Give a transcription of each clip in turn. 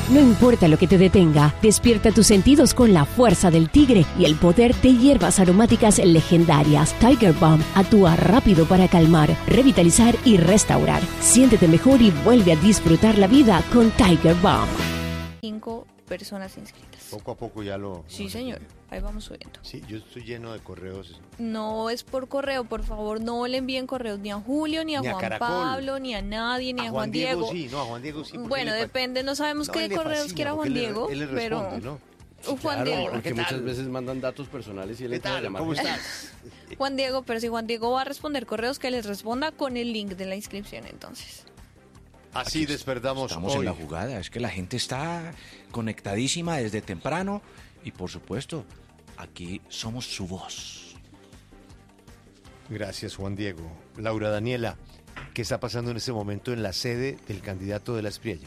No importa lo que te detenga, despierta tus sentidos con la fuerza del tigre y el poder de hierbas aromáticas legendarias. Tiger Balm actúa rápido para calmar, revitalizar y restaurar. Siéntete mejor y vuelve a disfrutar la vida con Tiger Balm. 5 personas inscritas. Poco a poco ya lo... Sí, señor. Ahí vamos subiendo. Sí, yo estoy lleno de correos. No es por correo, por favor, no le envíen correos ni a Julio, ni a Juan Caracol, Pablo, ni a nadie, ni a Juan Diego. Sí, no, a Juan Diego sí. Bueno, depende, no sabemos qué correos quiera Juan Diego, él le pero... responde, ¿no? Juan Diego. Porque muchas veces mandan datos personales y él entra a llamar. ¿Cómo estás? Juan Diego, pero si Juan Diego va a responder correos, que les responda con el link de la inscripción, entonces. Así despertamos Estamos hoy. en la jugada, es que la gente está conectadísima desde temprano y por supuesto, aquí somos su voz. Gracias, Juan Diego. Laura Daniela, ¿qué está pasando en este momento en la sede del candidato de la Espriella?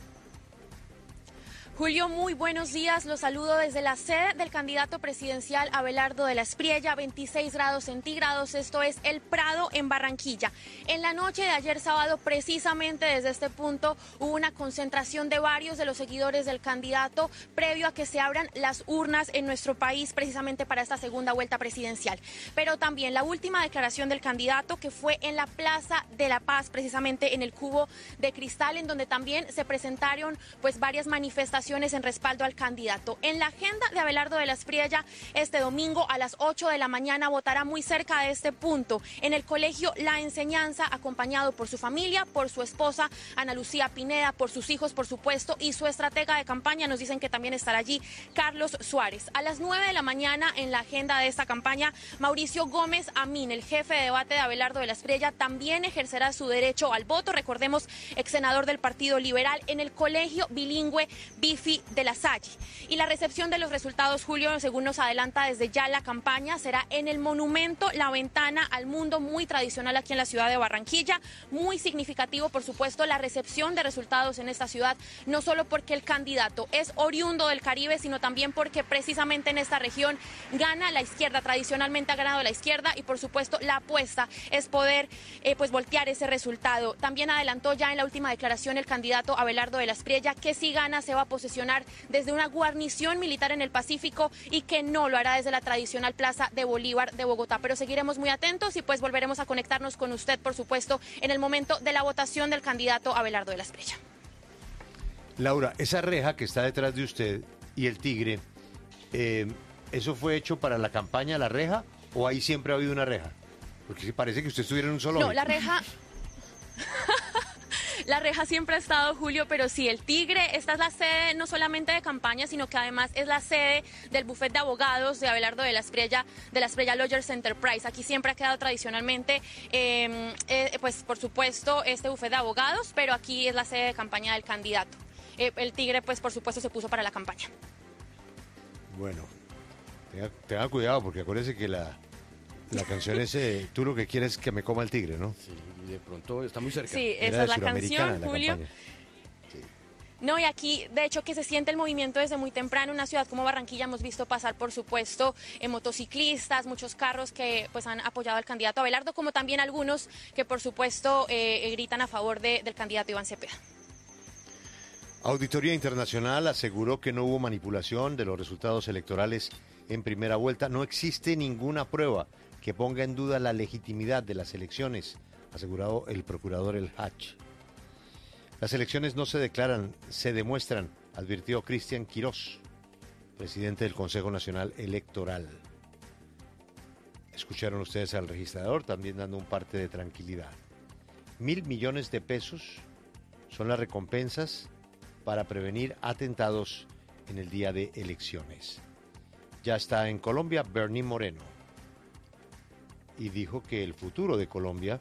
Julio, muy buenos días. Los saludo desde la sede del candidato presidencial Abelardo de la Espriella, 26 grados centígrados. Esto es El Prado en Barranquilla. En la noche de ayer sábado, precisamente desde este punto, hubo una concentración de varios de los seguidores del candidato previo a que se abran las urnas en nuestro país, precisamente para esta segunda vuelta presidencial. Pero también la última declaración del candidato, que fue en la Plaza de la Paz, precisamente en el Cubo de Cristal, en donde también se presentaron pues varias manifestaciones en respaldo al candidato. En la agenda de Abelardo de la Espriella, este domingo a las 8 de la mañana votará muy cerca de este punto, en el colegio La Enseñanza, acompañado por su familia, por su esposa Ana Lucía Pineda, por sus hijos, por supuesto, y su estratega de campaña. Nos dicen que también estará allí Carlos Suárez. A las 9 de la mañana, en la agenda de esta campaña, Mauricio Gómez Amín, el jefe de debate de Abelardo de la Espriella, también ejercerá su derecho al voto. Recordemos, ex senador del Partido Liberal, en el colegio bilingüe Bifi de la Salle. Y la recepción de los resultados, Julio, según nos adelanta desde ya la campaña, será en el monumento La Ventana al Mundo, muy tradicional aquí en la ciudad de Barranquilla. Muy significativo, por supuesto, la recepción de resultados en esta ciudad, no solo porque el candidato es oriundo del Caribe, sino también porque precisamente en esta región gana la izquierda, tradicionalmente ha ganado la izquierda, y por supuesto la apuesta es poder pues voltear ese resultado. También adelantó ya en la última declaración el candidato Abelardo de la Espriella que si gana se va a posesionar desde una guarnición militar en el Pacífico y que no lo hará desde la tradicional Plaza de Bolívar de Bogotá. Pero seguiremos muy atentos y pues volveremos a conectarnos con usted, por supuesto, en el momento de la votación del candidato Abelardo de la Espriella. Laura, esa reja que está detrás de usted y el tigre, ¿eso fue hecho para la campaña, la reja, o ahí siempre ha habido una reja? Porque parece que usted estuviera en un zoológico. No, la reja... La reja siempre ha estado, Julio, pero sí, el Tigre, esta es la sede no solamente de campaña, sino que además es la sede del bufete de abogados de Abelardo de la Espriella Lawyers Enterprise. Aquí siempre ha quedado tradicionalmente, pues por supuesto, este bufete de abogados, pero aquí es la sede de campaña del candidato. El Tigre, pues por supuesto, se puso para la campaña. Bueno, tenga cuidado, porque acuérdese que la canción es tú lo que quieres es que me coma el tigre, ¿no? Sí, y de pronto está muy cerca. Sí, esa es la canción, Julio. Sí. No, y aquí, de hecho, que se siente el movimiento desde muy temprano. En una ciudad como Barranquilla hemos visto pasar, por supuesto, motociclistas, muchos carros que pues han apoyado al candidato Abelardo, como también algunos que, por supuesto, gritan a favor del candidato Iván Cepeda. Auditoría Internacional aseguró que no hubo manipulación de los resultados electorales en primera vuelta. No existe ninguna prueba que ponga en duda la legitimidad de las elecciones, aseguró el procurador El Hach. Las elecciones no se declaran, se demuestran, advirtió Cristian Quirós, presidente del Consejo Nacional Electoral. Escucharon ustedes al registrador también dando un parte de tranquilidad. 1.000 millones de pesos son las recompensas para prevenir atentados en el día de elecciones. Ya está en Colombia Bernie Moreno y dijo que el futuro de Colombia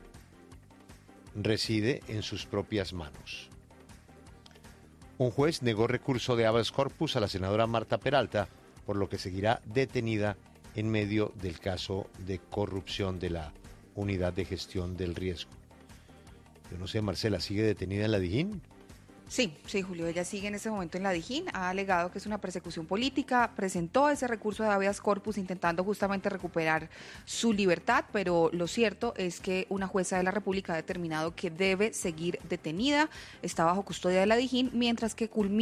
reside en sus propias manos. Un juez negó recurso de habeas corpus a la senadora Marta Peralta, por lo que seguirá detenida en medio del caso de corrupción de la Unidad de Gestión del Riesgo. Yo no sé, Marcela, ¿sigue detenida en la Dijín? Sí, Julio, ella sigue en ese momento en la Dijín, ha alegado que es una persecución política, presentó ese recurso de habeas corpus intentando justamente recuperar su libertad, pero lo cierto es que una jueza de la República ha determinado que debe seguir detenida, está bajo custodia de la Dijín, mientras que culmina